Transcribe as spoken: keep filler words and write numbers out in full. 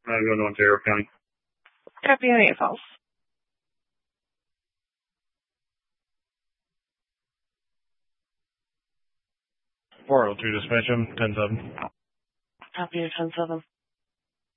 Uh, going to Ontario County. Copy on eight Falls. four oh two dispatch, ten seven. Copy of ten seven.